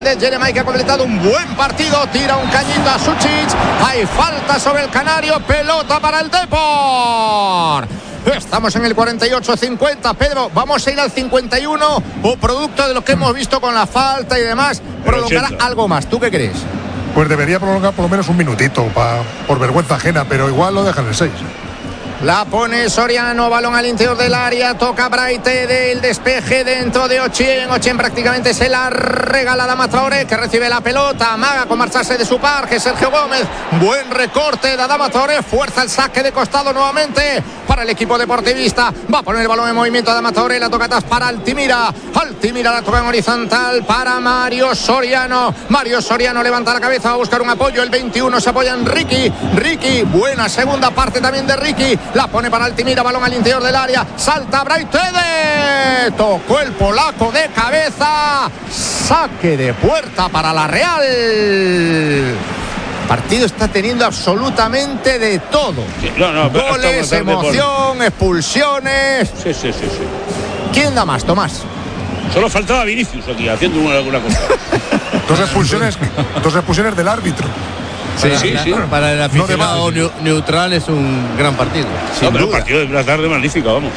Jeremai, que ha completado un buen partido, tira un cañito a Suchic, hay falta sobre el canario, pelota para el Depor. Estamos en el 48-50, Pedro, vamos a ir al 51 o producto de lo que hemos visto con la falta y demás, prolongará algo más, ¿tú qué crees? Pues debería prolongar por lo menos un minutito, por vergüenza ajena, pero igual lo dejan en 6. La pone Soriano, balón al interior del área, toca Braithwaite del despeje dentro de Ochen prácticamente se la regala a Adama Traoré, que recibe la pelota, amaga con marcharse de su par, que Sergio Gómez, buen recorte de Adama Traoré, fuerza el saque de costado nuevamente para el equipo deportivista, va a poner el balón en movimiento Adama Traoré, la toca atrás para Altimira la toca en horizontal para Mario Soriano levanta la cabeza, va a buscar un apoyo, el 21 se apoya en Ricky, buena segunda parte también de Ricky, la pone para Altimira, balón al interior del área, salta Braithwaite, tocó el polaco de cabeza, saque de puerta para la Real. El partido está teniendo absolutamente de todo. Sí, goles, emoción, expulsiones. Sí. ¿Quién da más, Tomás? Solo faltaba Vinicius aquí haciendo alguna cosa. Dos expulsiones del árbitro. Sí. Para el aficionado neutral es un gran partido. Pero un partido de la tarde magnífico, vamos.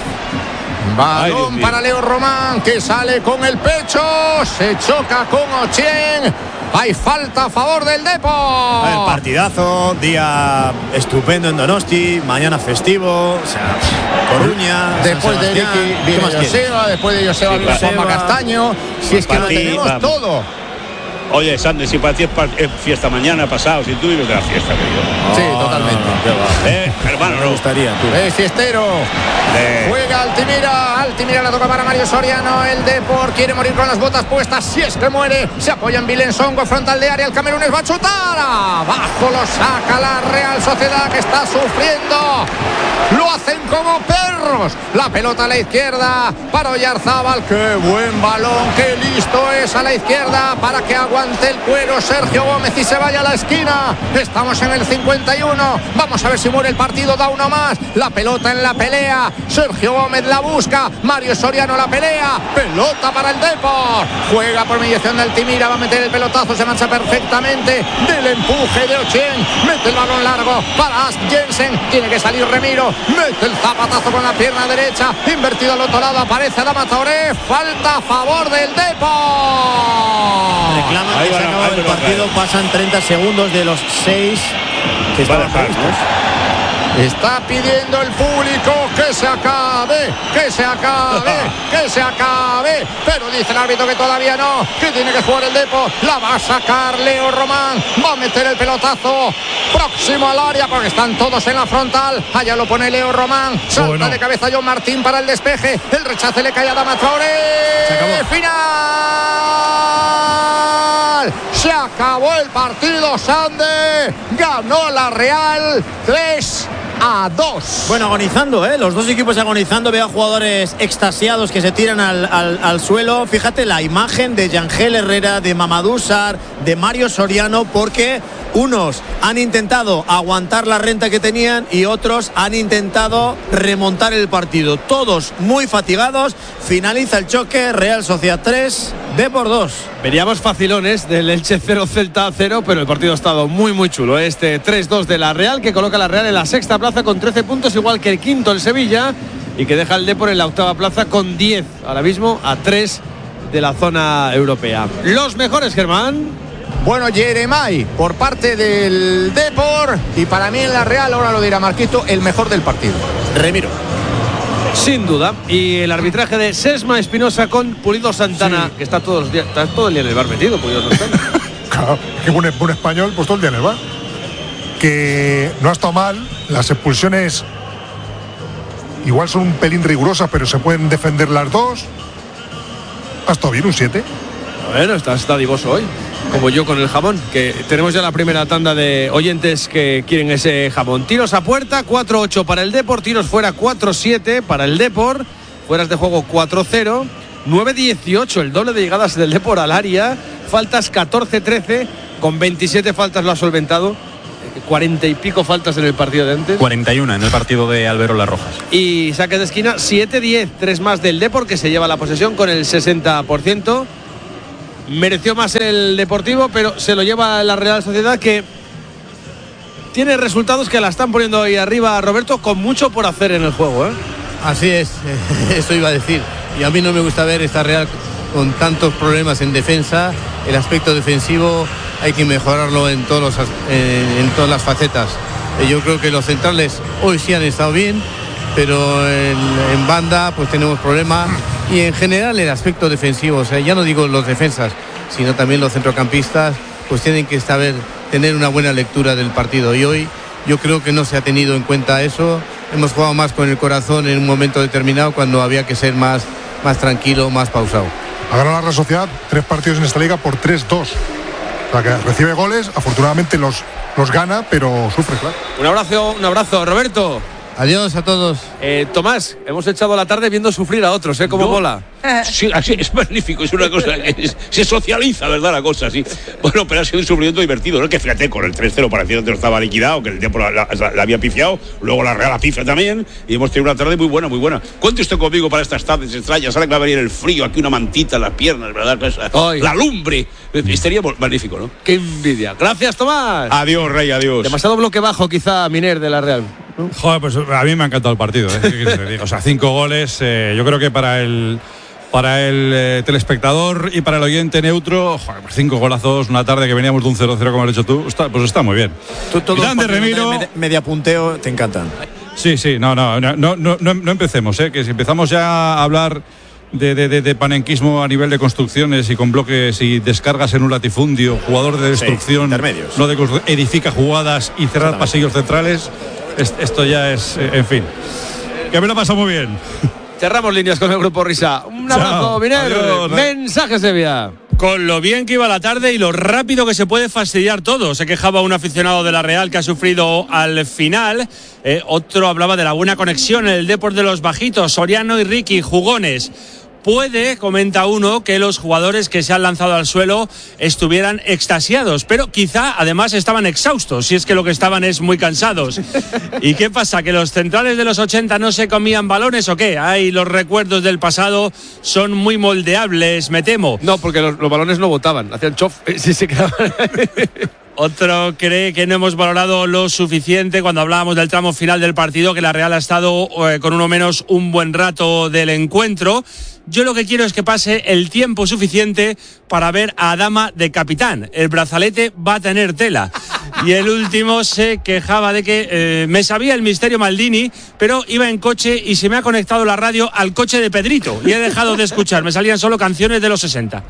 Balón para Leo Román, que sale con el pecho, se choca con Ochen. Hay falta a favor del Depor. El partidazo, día estupendo en Donosti, mañana festivo, o sea, Coruña. Después de Ricky viene Joseba, después de Joseba viene Juanma Castaño. Si es que lo tenemos todo. Oye, Sander, si para ti es fiesta mañana, pasado, si tú vives de la fiesta, querido. Sí, totalmente. Hermano, me gustaría, tú. Fiestero. Juega Altimira la toca para Mario Soriano. El Depor quiere morir con las botas puestas. Si es que muere, se apoya en Vilensongo, frontal de área. El camerunés va a chutar. Abajo lo saca la Real Sociedad, que está sufriendo. Lo hacen como perros. La pelota a la izquierda para Oyarzábal. Qué buen balón, qué listo es a la izquierda para que aguante el cuero Sergio Gómez y se vaya a la esquina. Estamos en el 51. Vamos a ver si muere el partido. Da uno más. La pelota en la pelea. Sergio Gómez la busca. Mario Soriano la pelea. Pelota para el Depor. Juega por mediación de Altimira. Va a meter el pelotazo. Se marcha perfectamente del empuje de Ochen. Mete el balón largo para Ask Jensen. Tiene que salir Remiro. Mete el zapatazo con la pierna derecha. Invertido al otro lado. Aparece Adama Traoré. Falta a favor del Depor. Reclaman que se ha acabado el partido. Pasan 30 segundos de los 6 que estaban previstos. Está pidiendo el público que se acabe. Pero dice el árbitro que todavía no, que tiene que jugar el Depor. La va a sacar Leo Román. Va a meter el pelotazo próximo al área porque están todos en la frontal. Allá lo pone Leo Román. Salta de cabeza John Martín para el despeje. El rechace le cae a Adama Traoré. Final. Se acabó el partido, Sande. Ganó la Real 3-2. Bueno, agonizando, los dos equipos agonizando. Veo a jugadores extasiados que se tiran al suelo. Fíjate la imagen de Yangel Herrera, de Mamadou Sarr, de Mario Soriano, porque unos han intentado aguantar la renta que tenían y otros han intentado remontar el partido. Todos muy fatigados. Finaliza el choque. Real Sociedad 3, Depor 2. Veníamos facilones del Elche 0, Celta 0, pero el partido ha estado muy chulo. Este 3-2 de la Real, que coloca a la Real en la sexta plaza con 13 puntos, igual que el quinto el Sevilla, y que deja el Depor en la octava plaza con 10, ahora mismo a 3 de la zona europea. Los mejores, Germán. Bueno, Jeremai por parte del Depor, y para mí en la Real, ahora lo dirá Marquito, el mejor del partido. Remiro. Sin duda. Y el arbitraje de Sesma Espinosa con Pulido Santana, que está todo el día en el bar metido, Pulido Santana. Claro, que buen español, pues todo el día en el bar. Que no ha estado mal. Las expulsiones igual son un pelín rigurosas, pero se pueden defender las dos. Ha estado bien, un 7. Bueno, estás dadivoso hoy, como yo con el jamón, que tenemos ya la primera tanda de oyentes que quieren ese jamón. Tiros a puerta, 4-8 para el Depor. Tiros fuera, 4-7 para el Depor. Fueras de juego, 4-0. 9-18 el doble de llegadas del Depor al área. Faltas, 14-13. Con 27 faltas lo ha solventado. 40 y pico faltas en el partido de antes. 41 en el partido de Alberola Rojas. Y saques de esquina, 7-10. 3 más del Depor, que se lleva la posesión con el 60%. mereció más el Deportivo, pero se lo lleva la Real Sociedad, que tiene resultados que la están poniendo ahí arriba, Roberto, con mucho por hacer en el juego, ¿eh? Así es, eso iba a decir. Y a mí no me gusta ver esta Real con tantos problemas en defensa. El aspecto defensivo hay que mejorarlo en todas las facetas. Yo creo que los centrales hoy sí han estado bien, pero en banda pues tenemos problemas. Y en general el aspecto defensivo, o sea, ya no digo los defensas, sino también los centrocampistas, pues tienen que tener una buena lectura del partido. Y hoy yo creo que no se ha tenido en cuenta eso. Hemos jugado más con el corazón en un momento determinado, cuando había que ser más tranquilo, más pausado. Ha ganado la Real Sociedad 3 partidos en esta liga por 3-2. O sea, que recibe goles, afortunadamente los gana, pero sufre, claro. Un abrazo, Roberto. Adiós a todos. Tomás, hemos echado la tarde viendo sufrir a otros, ¿cómo mola? Sí, así es magnífico, es una cosa que se socializa, ¿verdad? La cosa, sí. Bueno, pero ha sido un sufrimiento divertido, ¿no? Que fíjate, con el 3-0 parecía que no estaba liquidado, que el tiempo la había pifiado, luego la Real la pifia también, y hemos tenido una tarde muy buena, muy buena. Cuente usted conmigo para estas tardes extrañas, ahora que va a venir el frío, aquí una mantita en las piernas, ¿verdad? La lumbre, estaría magnífico, ¿no? ¡Qué envidia! Gracias, Tomás. Adiós, Rey, adiós. Demasiado bloque bajo, quizá, Miner, de la Real. Joder, pues a mí me ha encantado el partido, ¿eh? O sea, 5 goles, yo creo que para el telespectador y para el oyente neutro, joder, 5 golazos, una tarde que veníamos de un 0-0 como has dicho tú, pues está muy bien. Grande Remiro. Media punteo, te encantan. Sí, no empecemos, que si empezamos ya a hablar de panenquismo a nivel de construcciones y con bloques y descargas en un latifundio, jugador de destrucción, no de edifica jugadas y cerrar pasillos centrales, esto ya es, en fin, que me lo paso muy bien. Cerramos líneas con el Grupo Risa. Un abrazo, Miner. Mensajes de vía. Con lo bien que iba la tarde y lo rápido que se puede fastidiar todo. Se quejaba un aficionado de la Real que ha sufrido al final. Otro hablaba de la buena conexión en el Depor de los bajitos. Soriano y Ricky, jugones. Puede, comenta uno, que los jugadores que se han lanzado al suelo estuvieran extasiados, pero quizá además estaban exhaustos, si es que lo que estaban es muy cansados. ¿Y qué pasa? ¿Que los centrales de los 80 no se comían balones o qué? Ay, los recuerdos del pasado son muy moldeables, me temo. No, porque los balones no botaban, hacían chof, si se quedaban. Otro cree que no hemos valorado lo suficiente cuando hablábamos del tramo final del partido, que la Real ha estado con uno menos un buen rato del encuentro. Yo lo que quiero es que pase el tiempo suficiente para ver a Adama de capitán. El brazalete va a tener tela. Y el último se quejaba de que me sabía el misterio Maldini, pero iba en coche y se me ha conectado la radio al coche de Pedrito y he dejado de escuchar. Me salían solo canciones de los 60.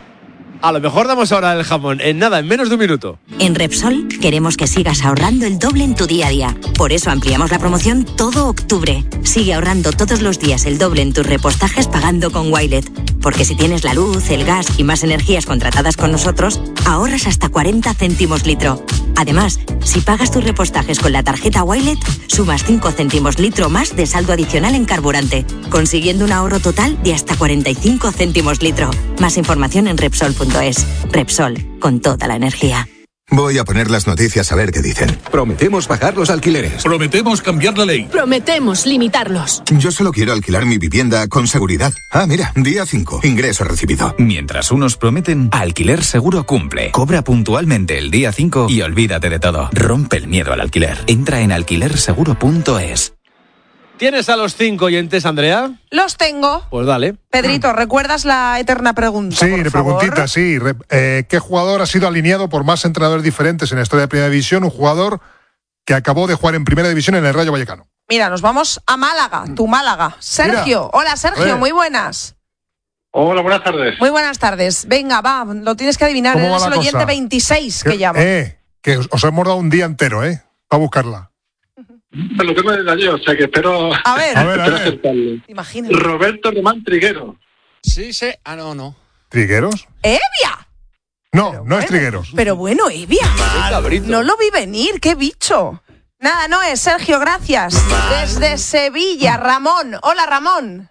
A lo mejor damos ahora el jamón. En nada, en menos de un minuto. En Repsol queremos que sigas ahorrando el doble en tu día a día. Por eso ampliamos la promoción todo octubre. Sigue ahorrando todos los días el doble en tus repostajes pagando con Wilet. Porque si tienes la luz, el gas y más energías contratadas con nosotros, ahorras hasta 40 céntimos litro. Además, si pagas tus repostajes con la tarjeta Wilet, sumas 5 céntimos litro más de saldo adicional en carburante, consiguiendo un ahorro total de hasta 45 céntimos litro. Más información en Repsol.es. Repsol, con toda la energía. Voy a poner las noticias a ver qué dicen. Prometemos bajar los alquileres. Prometemos cambiar la ley. Prometemos limitarlos. Yo solo quiero alquilar mi vivienda con seguridad. Ah, mira, día 5, ingreso recibido. Mientras unos prometen, Alquiler Seguro cumple. Cobra puntualmente el día 5 y olvídate de todo. Rompe el miedo al alquiler. Entra en alquilerseguro.es. ¿Tienes a los 5 oyentes, Andrea? Los tengo. Pues dale. Pedrito, ¿recuerdas la eterna pregunta? Sí, de preguntita, sí. ¿Qué jugador ha sido alineado por más entrenadores diferentes en la historia de Primera División? Un jugador que acabó de jugar en Primera División en el Rayo Vallecano. Mira, nos vamos a Málaga, tu Málaga. Sergio. Mira. Hola, Sergio, muy buenas. Hola, buenas tardes. Muy buenas tardes. Venga, va, lo tienes que adivinar. Eres el oyente 26 que llama. Que os hemos dado un día entero, para buscarla. Lo tengo desde ayer, o sea que espero. A ver. Acertarle. Imagínate. Roberto Román Triguero. Sí. No. ¿Trigueros? ¡Evia! No, no es Trigueros. Pero bueno, Evia. No lo vi venir, qué bicho. Nada, no es Sergio, gracias. Desde Sevilla, Ramón. Hola, Ramón.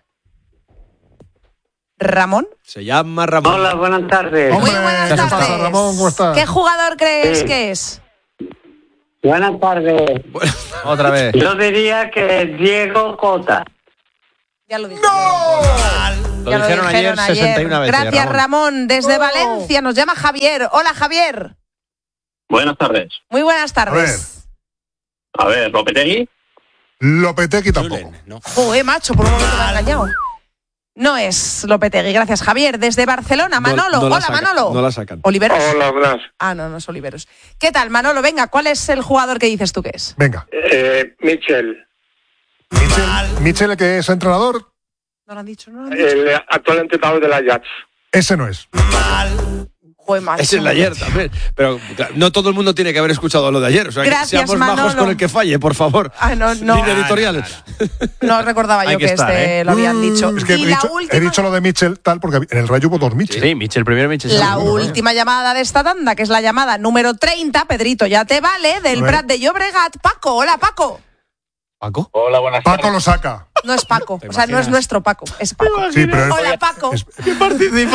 ¿Ramón? Se llama Ramón. Hola, buenas tardes. Muy buenas tardes. ¿Qué pasa, Ramón? ¿Cómo estás? ¿Qué jugador crees que es? Buenas tardes. Otra vez. Yo diría que Diego Cota. Ya lo dije. ¡No! Lo dijeron ayer 61 veces. Gracias, Ramón. Desde Valencia nos llama Javier. Hola, Javier. Buenas tardes. Muy buenas tardes. A ver, ¿Lopetegui? Lopetegui tampoco. Joder, macho, por un momento me ha engañado. No es Lopetegui, gracias, Javier. Desde Barcelona, Manolo. Hola, Manolo. No la sacan. Oliveros. Hola, buenas. Ah, no es Oliveros. ¿Qué tal, Manolo? Venga, ¿cuál es el jugador que dices tú que es? Venga. Michel. Michel, que es entrenador. No lo han dicho, El actual entrenador del Ajax. Ese no es. Joder, macho. Es el de ayer también. Pero claro, no todo el mundo tiene que haber escuchado lo de ayer. O sea, Gracias, que seamos Manolo. majos con el que falle, por favor. No. Línea editorial. No recordaba yo que estar, lo habían dicho. Es que Y he dicho lo de Michel tal porque en el Rayo hubo dos Michel. Sí, Michel primero, Michel La segundo. última llamada de esta tanda, que es la llamada número 30, Pedrito, ya te vale, del Prat de Llobregat. Paco, hola, Paco. ¿Paco? Hola, buenas tardes. Paco lo saca. No es Paco, o sea, no es nuestro Paco, es Paco. Sí, pero hola, Paco. ¿Qué participa?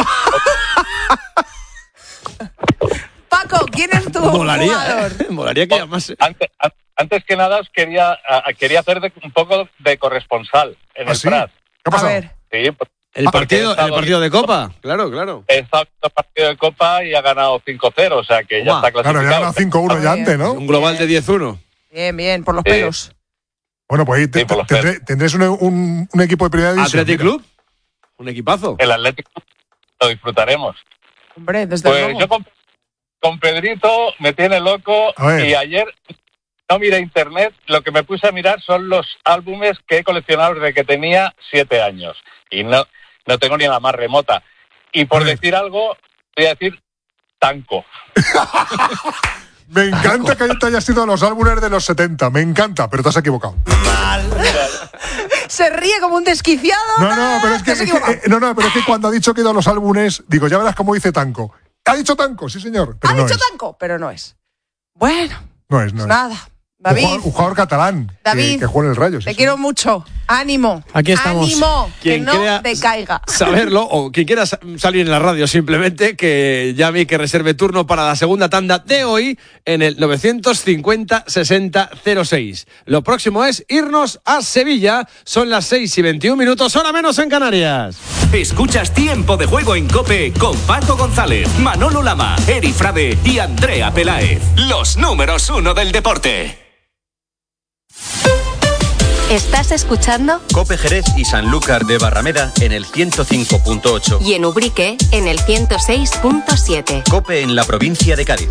Paco, ¿quién es tu jugador? Molaría que llamase. Antes que nada, os quería hacer un poco de corresponsal en el Prat. ¿Qué ha pasado? A ver. Sí, El partido de Copa, claro. He estado en el partido de Copa y ha ganado 5-0, o sea que ya está clasificado. Claro, ya ha ganado 5-1 ya antes, ¿no? Un global de 10-1. Bien, por los pelos. Bueno, pues ahí tendréis un equipo de primera división. ¿Athletic Club? Un equipazo. El Athletic Club lo disfrutaremos. Hombre, desde luego. Yo con Pedrito me tiene loco y ayer no miré internet, lo que me puse a mirar son los álbumes que he coleccionado desde que tenía 7 años y no tengo ni la más remota. Y por decir algo, voy a decir Tanco. Me encanta que te hayas ido a los álbumes de los 70, me encanta, pero te has equivocado. Se ríe como un desquiciado. Pero es que cuando ha dicho que ha ido a los álbumes, digo, ya verás cómo dice Tanco. ¿Ha dicho Tanco? Sí, señor. Pero ha dicho Tanco, pero no es. Bueno, no es. Nada. David. Un jugador catalán David, que juega en el Rayo. Te quiero mucho. Ánimo. Aquí estamos. Ánimo. Quien que no te caiga. Saberlo, o quien quiera salir en la radio simplemente, que llame y que reserve turno para la segunda tanda de hoy en el 950-60-06. Lo próximo es irnos a Sevilla. Son las 6:21, hora menos en Canarias. Escuchas Tiempo de Juego en COPE con Paco González, Manolo Lama, Eri Frade y Andrea Peláez. Los números 1 del deporte. ¿Estás escuchando? COPE Jerez y Sanlúcar de Barrameda en el 105.8. Y en Ubrique en el 106.7. COPE en la provincia de Cádiz.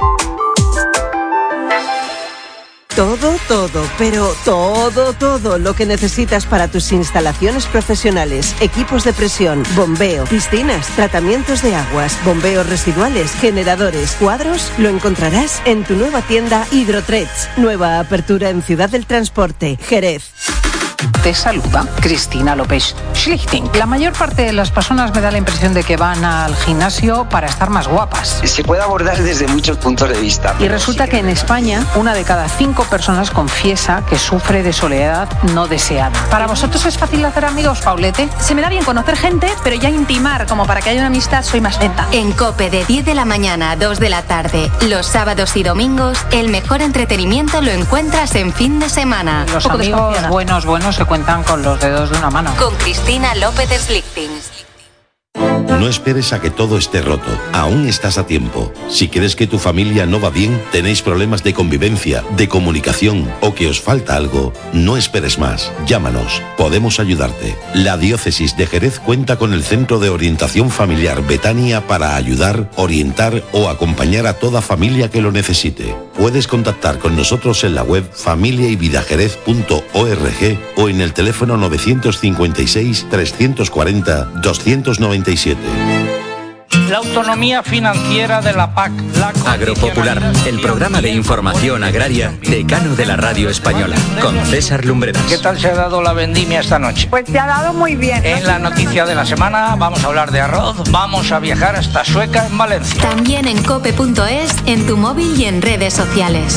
Todo lo que necesitas para tus instalaciones profesionales, equipos de presión, bombeo, piscinas, tratamientos de aguas, bombeos residuales, generadores, cuadros, lo encontrarás en tu nueva tienda Hidrotrets. Nueva apertura en Ciudad del Transporte, Jerez. Te saluda Cristina López Schlichting. La mayor parte de las personas me da la impresión de que van al gimnasio para estar más guapas. Se puede abordar desde muchos puntos de vista. Y resulta que en España, 1 de cada 5 personas confiesa que sufre de soledad no deseada. ¿Para vosotros es fácil hacer amigos, Paulete? Se me da bien conocer gente, pero ya intimar como para que haya una amistad soy más lenta. En COPE de 10 de la mañana a 2 de la tarde, los sábados y domingos, el mejor entretenimiento lo encuentras en fin de semana. Los amigos buenos se cuentan con los dedos de una mano. Con Cristina López Slichting. No esperes a que todo esté roto. Aún estás a tiempo. Si crees que tu familia no va bien, tenéis problemas de convivencia, de comunicación o que os falta algo, no esperes más. Llámanos. Podemos ayudarte. La Diócesis de Jerez cuenta con el Centro de Orientación Familiar Betania para ayudar, orientar o acompañar a toda familia que lo necesite. Puedes contactar con nosotros en la web familiayvidajerez.org o en el teléfono 956 340 297. La autonomía financiera de la PAC. Agropopular, el programa de información agraria decano de la radio española, con César Lumbreras. ¿Qué tal se ha dado la vendimia esta noche? Pues se ha dado muy bien. En la noticia de la semana vamos a hablar de arroz, vamos a viajar hasta Sueca en Valencia. También en cope.es, en tu móvil y en redes sociales.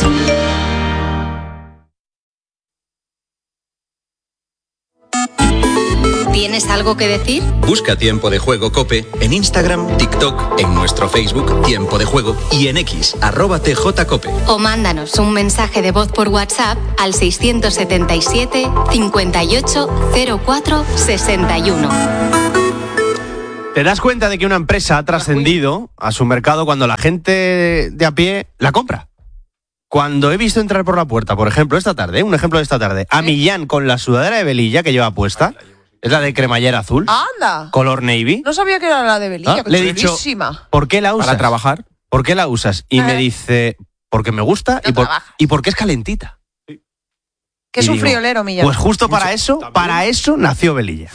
¿Tienes algo que decir? Busca Tiempo de Juego COPE en Instagram, TikTok, en nuestro Facebook Tiempo de Juego y en X, @TJCOPE. O mándanos un mensaje de voz por WhatsApp al 677 58 04 61. Te das cuenta de que una empresa ha trascendido a su mercado cuando la gente de a pie la compra. Cuando he visto entrar por la puerta, por ejemplo, esta tarde, un ejemplo de esta tarde, a Millán con la sudadera de Velilla que lleva puesta, es la de cremallera azul, ¡anda! Color navy. No sabía que era la de Velilla, Le he dicho, ¿por qué la usas? Para trabajar. ¿Por qué la usas? Y me dice, porque me gusta y porque es calentita. Que es un friolero, Millán. Pues justo para eso nació Velilla.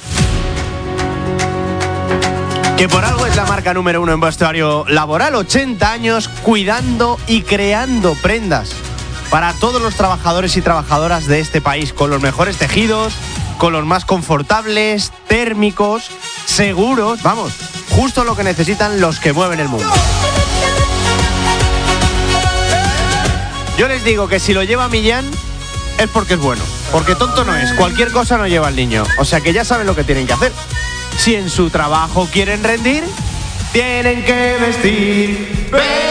Que por algo es la marca número 1 en vestuario laboral, 80 años cuidando y creando prendas para todos los trabajadores y trabajadoras de este país, con los mejores tejidos, con los más confortables, térmicos, seguros, vamos, justo lo que necesitan los que mueven el mundo. Yo les digo que si lo lleva Millán es porque es bueno, porque tonto no es, cualquier cosa no lleva al niño, o sea que ya saben lo que tienen que hacer. Si en su trabajo quieren rendir, tienen que vestir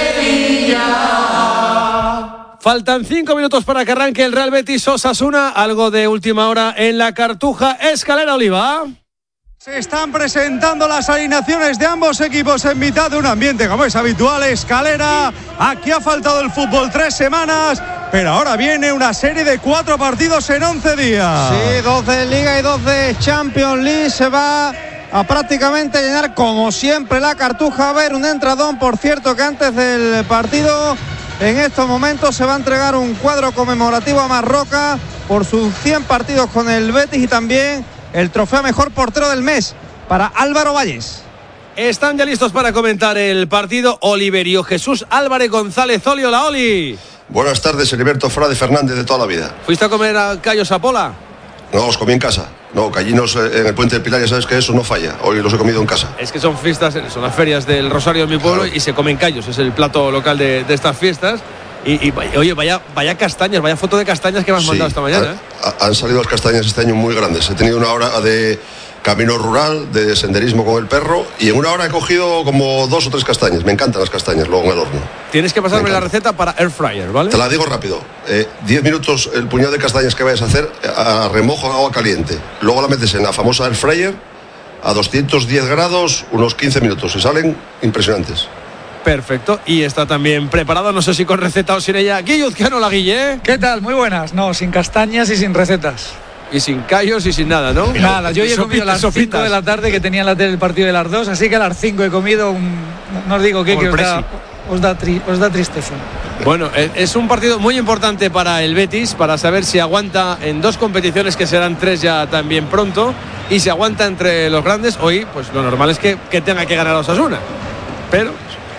Velilla. Faltan 5 minutos para que arranque el Real Betis Osasuna. Algo de última hora en la Cartuja. Escalera Oliva. Se están presentando las alineaciones de ambos equipos en mitad de un ambiente como es habitual. Escalera, aquí ha faltado el fútbol 3 semanas, pero ahora viene una serie de 4 partidos en 11 días. Sí, 2 de Liga y 2 de Champions League. Se va a prácticamente llenar como siempre la Cartuja. A ver, un entradón, por cierto, que antes del partido, en estos momentos se va a entregar un cuadro conmemorativo a Marroca por sus 100 partidos con el Betis y también el trofeo a mejor portero del mes para Álvaro Valles. Están ya listos para comentar el partido Oliverio Jesús Álvarez González. Oli, hola, Oli. Buenas tardes, Heriberto Frade Fernández de toda la vida. ¿Fuiste a comer a Callos a Pola? No, los comí en casa. No, callinos en el Puente del Pilar, ya sabes que eso no falla. Hoy los he comido en casa. Es que son fiestas, son las ferias del Rosario en mi pueblo, claro, y se comen callos. Es el plato local de estas fiestas. Y oye, vaya castañas, vaya foto de castañas que me has mandado esta mañana. Han salido las castañas este año muy grandes. He tenido una hora de camino rural, de senderismo con el perro, y en una hora he cogido como 2 o 3 castañas. Me encantan las castañas luego en el horno. Tienes que pasarme la receta para air fryer, ¿vale? Te la digo rápido. 10 minutos el puñado de castañas que vayas a hacer a remojo en agua caliente. Luego la metes en la famosa air fryer a 210 grados unos 15 minutos y salen impresionantes. Perfecto, y está también preparado, no sé si con receta o sin ella, Guilluzcano la Guille. ¿Qué tal? Muy buenas. No, sin castañas y sin recetas. Y sin callos y sin nada, ¿no? Nada, yo he comido a las 5 de la tarde, que tenía la tele el partido de las 2, así que a las 5 he comido no os digo qué, que os da tristeza. Bueno, es un partido muy importante para el Betis, para saber si aguanta en 2 competiciones, que serán 3 ya también pronto, y si aguanta entre los grandes. Hoy, pues lo normal es que tenga que ganar a Osasuna, pero...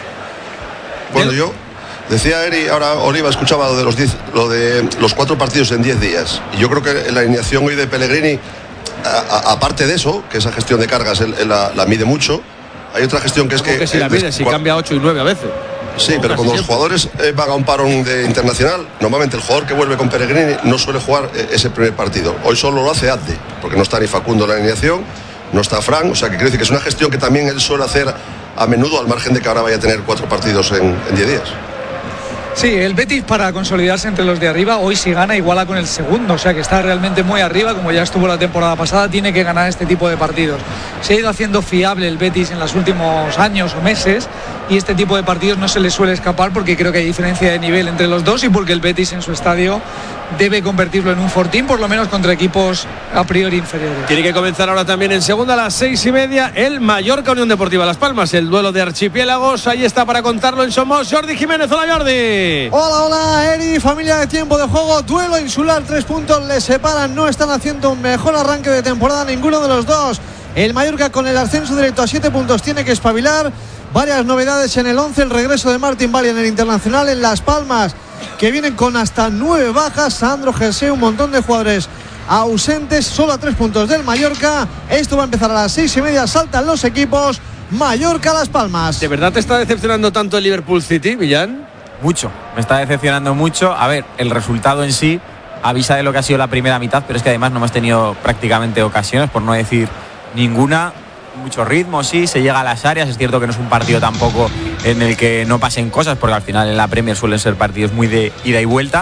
Bueno, yo decía Eri, ahora Oliva escuchaba lo de los 4 partidos en 10 días. Y yo creo que la alineación hoy de Pellegrini, aparte de eso, que esa gestión de cargas él la mide mucho, hay otra gestión que es que... si la mide, si cambia 8 y 9 a veces. Sí, pero cuando los jugadores van a un parón de internacional, normalmente el jugador que vuelve con Pellegrini no suele jugar ese primer partido. Hoy solo lo hace Adde, porque no está ni Facundo en la alineación, no está Fran, o sea que quiero decir que es una gestión que también él suele hacer a menudo, al margen de que ahora vaya a tener 4 partidos en 10 días. Sí, el Betis, para consolidarse entre los de arriba, hoy si gana iguala con el segundo, o sea que está realmente muy arriba, como ya estuvo la temporada pasada. Tiene que ganar este tipo de partidos. Se ha ido haciendo fiable el Betis en los últimos años o meses, y este tipo de partidos no se le suele escapar, porque creo que hay diferencia de nivel entre los dos y porque el Betis en su estadio debe convertirlo en un fortín, por lo menos contra equipos a priori inferiores. Tiene que comenzar ahora también en segunda a las 6:30 el Mallorca Unión Deportiva Las Palmas, el duelo de archipiélagos. Ahí está para contarlo en Somos Jordi Jiménez. Hola, Jordi. Hola, Eri, familia de Tiempo de Juego. Duelo insular, 3 puntos les separan. No están haciendo un mejor arranque de temporada ninguno de los dos. El Mallorca, con el ascenso directo a 7 puntos, tiene que espabilar. Varias novedades en el 11, el regreso de Martín Valle en el Internacional. En Las Palmas, que vienen con hasta 9 bajas, Sandro José, un montón de jugadores ausentes, solo a 3 puntos del Mallorca. Esto va a empezar a las 6:30, saltan los equipos. Mallorca-Las Palmas. ¿De verdad te está decepcionando tanto el Liverpool City, Millán? Mucho, me está decepcionando mucho. A ver, el resultado en sí avisa de lo que ha sido la primera mitad, pero es que además no hemos tenido prácticamente ocasiones, por no decir ninguna. Mucho ritmo, sí, se llega a las áreas. Es cierto que no es un partido tampoco en el que no pasen cosas, porque al final en la Premier suelen ser partidos muy de ida y vuelta,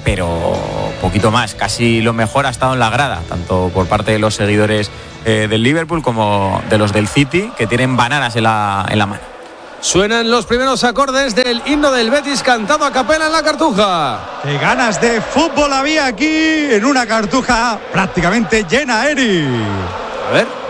pero poquito más. Casi lo mejor ha estado en la grada, tanto por parte de los seguidores del Liverpool como de los del City, que tienen bananas en la mano. Suenan los primeros acordes del himno del Betis cantado a capela en la Cartuja. Qué ganas de fútbol había aquí en una Cartuja prácticamente llena, Eri. A ver.